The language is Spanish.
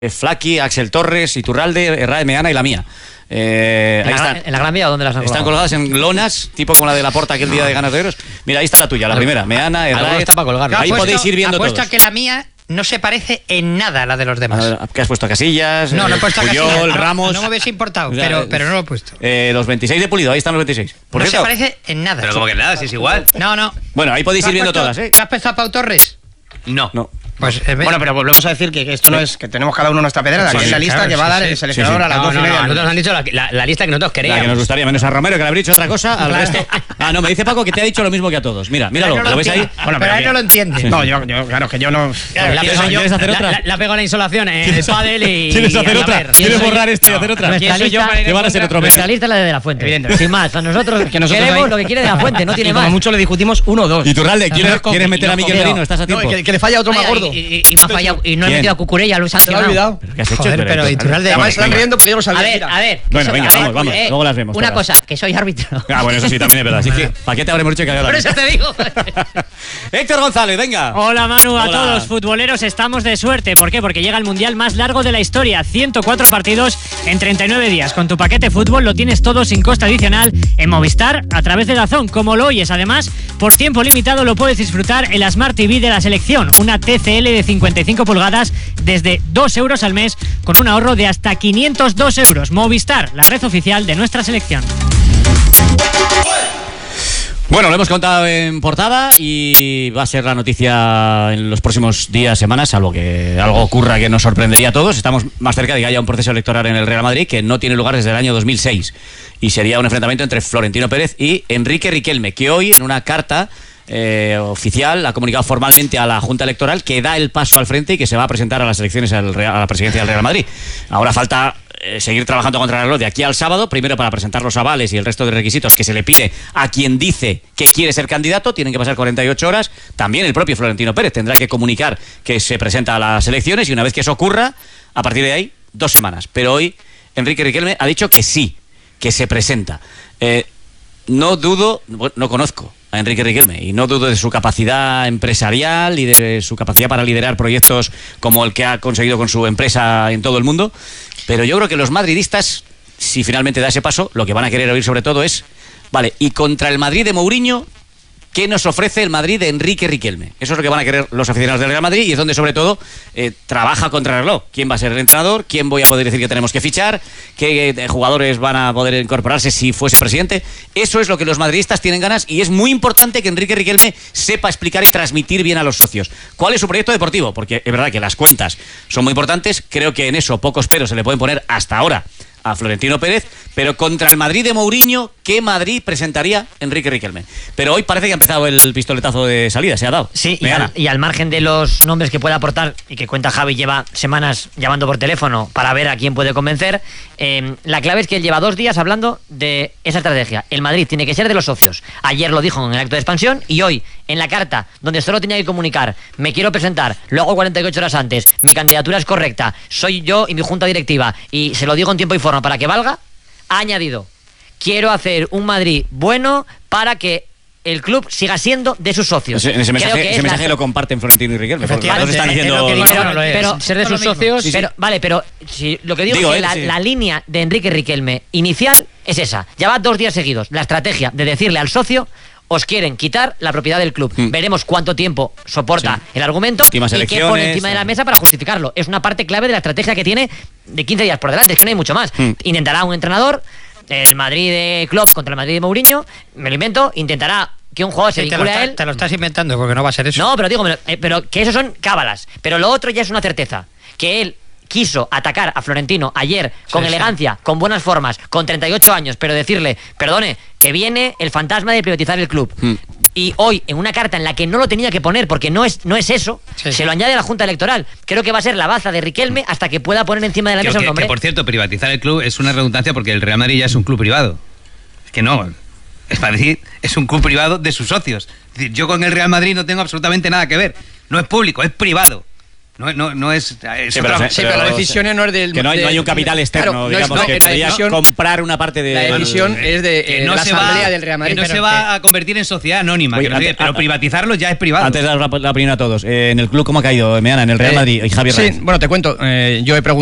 Flaky, Axel Torres, Iturralde, Herrera, Meana y la mía. Ahí están. ¿En la Gran Vía o dónde las han Están colgadas en lonas, tipo como la de Laporta aquel día de Ganas de Euros. Mira, ahí está la tuya, la primera. Meana, Herrera. Está para colgar. Ahí podéis ir viendo apuesto todos. a que la mía no se parece en nada a la de los demás. ¿Qué has puesto? ¿Casillas? No he puesto Puyol, Casillas. Ramos. No me hubiese importado, O sea, pero no lo he puesto. Los 26 de Pulido, ahí están los 26. Por No cierto, se parece en nada. Pero como que nada, si es igual. No. bueno, ahí podéis ir viendo todas, ¿eh? ¿Te has puesto a Pau Torres? No. Pues Bueno, pero volvemos a decir que esto no es que tenemos cada uno nuestra pedrada, que es la lista que va a dar el seleccionador a las 12 y media. Nosotros han dicho la lista que nosotros La queríamos. que nos gustaría, menos a Romero, que le habría dicho otra cosa, al resto. Ah, no, me dice Paco que te ha dicho lo mismo que a todos. Míralo, no ¿lo ves ahí? Bueno, pero él no lo entiende. No, yo, claro, que yo no... ¿Quieres hacer otra? La pego la insolación en el pádel y... ¿Quieres hacer y a otra? ver. ¿Quieres borrar esto y hacer otra? Nuestra lista, Que van a ser otro mes. nuestra lista es la de la Fuente. Evidentemente. Sin más, a nosotros Que nosotros queremos ahí- lo que quiere de la Fuente, no tiene y como más. mucho le discutimos 1 o 2. Iturralde, ¿quieres meter a Miquel Merino? ¿Estás a tiempo? que le falla otro más Ay, gordo. Y me ha fallado. Y no he ¿Quién? metido a Cucurella, lo he Se lo ha sancionado. olvidado. ¿Pero qué has hecho? Joder, pero Iturralde... Además están venga. riendo porque yo no sabía. A ver. Bueno, que venga, a ver, vamos, luego las vemos Una todas. cosa, que soy árbitro. Ah, bueno, eso sí, también es verdad. Así que, ¿para qué te habremos dicho que había Por la eso te digo. Héctor González, venga. Hola Manu, a Hola. todos futboleros, estamos de suerte. ¿Por qué? Porque llega el mundial más largo de la historia, 104 partidos en 39 días. Con tu paquete fútbol lo tienes todo sin coste adicional en Movistar a través de DAZN, como lo oyes. Además, por tiempo limitado lo puedes disfrutar en la Smart TV de la selección, una TCL de 55 pulgadas desde 2 euros al mes con un ahorro de hasta 502 euros. Movistar, la red oficial de nuestra selección. Bueno, lo hemos contado en portada y va a ser la noticia en los próximos días, semanas, salvo que algo ocurra que nos sorprendería a todos. Estamos más cerca de que haya un proceso electoral en el Real Madrid que no tiene lugar desde el año 2006 y sería un enfrentamiento entre Florentino Pérez y Enrique Riquelme, que hoy en una carta oficial ha comunicado formalmente a la Junta Electoral que da el paso al frente y que se va a presentar a las elecciones a la presidencia del Real Madrid. Ahora falta seguir trabajando contra el reloj de aquí al sábado, primero para presentar los avales y el resto de requisitos que se le pide a quien dice que quiere ser candidato. Tienen que pasar 48 horas. También el propio Florentino Pérez tendrá que comunicar que se presenta a las elecciones y una vez que eso ocurra, a partir de ahí, 2 semanas. Pero hoy Enrique Riquelme ha dicho que sí, que se presenta. No dudo, no conozco a Enrique Riquelme y no dudo de su capacidad empresarial y de su capacidad para liderar proyectos como el que ha conseguido con su empresa en todo el mundo, pero yo creo que los madridistas, si finalmente da ese paso, lo que van a querer oír sobre todo es, vale, y contra el Madrid de Mourinho, ¿qué nos ofrece el Madrid de Enrique Riquelme? Eso es lo que van a querer los aficionados del Real Madrid y es donde sobre todo trabaja contra el reloj. ¿Quién va a ser el entrenador? ¿Quién voy a poder decir que tenemos que fichar? ¿Qué jugadores van a poder incorporarse si fuese presidente? Eso es lo que los madridistas tienen ganas y es muy importante que Enrique Riquelme sepa explicar y transmitir bien a los socios. ¿Cuál es su proyecto deportivo? Porque es verdad que las cuentas son muy importantes. Creo que en eso pocos peros se le pueden poner hasta ahora a Florentino Pérez, pero contra el Madrid de Mourinho, ¿qué Madrid presentaría Enrique Riquelme? Pero hoy parece que ha empezado el pistoletazo de salida, se ha dado. Sí, y al margen de los nombres que pueda aportar y que cuenta Javi, lleva semanas llamando por teléfono para ver a quién puede convencer, la clave es que él lleva 2 días hablando de esa estrategia. El Madrid tiene que ser de los socios. Ayer lo dijo en el acto de expansión y hoy en la carta donde solo tenía que comunicar: me quiero presentar, lo hago 48 horas antes, mi candidatura es correcta, soy yo y mi junta directiva y se lo digo en tiempo y forma para que valga, ha añadido: quiero hacer un Madrid bueno para que el club siga siendo de sus socios. En ese mensaje, mensaje lo comparten Florentino y Riquelme. Los Efectivamente, dos están diciendo... pero ser de Esto sus es lo socios. Sí, sí. Pero si lo que digo es que la línea de Enrique Riquelme inicial es esa. Ya va 2 días seguidos. La estrategia de decirle al socio: os quieren quitar la propiedad del club. Veremos cuánto tiempo soporta el argumento y qué pone encima de la mesa para justificarlo. Es una parte clave de la estrategia que tiene de 15 días por delante. Es que no hay mucho más. Intentará un entrenador, el Madrid de Klopp contra el Madrid de Mourinho, me lo invento, intentará que un jugador se vincule a él. Te lo estás inventando porque no va a ser eso. No, pero digo, pero que eso son cábalas. Pero lo otro ya es una certeza. Que él quiso atacar a Florentino ayer con elegancia, con buenas formas, con 38 años, pero decirle: perdone, que viene el fantasma de privatizar el club. Y hoy, en una carta en la que no lo tenía que poner, porque no es eso, se lo añade a la Junta Electoral. Creo que va a ser la baza de Riquelme hasta que pueda poner encima de la mesa un nombre. Que, por cierto, privatizar el club es una redundancia porque el Real Madrid ya es un club privado. Es que no, el Madrid es un club privado de sus socios. Es decir, yo con el Real Madrid no tengo absolutamente nada que ver. No es público, es privado. No es. pero la decisión no es del. Que no hay un capital externo, claro, digamos, que podría comprar una parte de. La decisión es de la asamblea del Real Madrid. Que no se va a convertir en sociedad anónima. Oye, pero privatizarlo ya es privado. Antes de dar la opinión a todos, en el club, ¿cómo ha caído Meana, en el Real Madrid? Y Javier Sí, Reyes. bueno, te cuento. Yo he preguntado.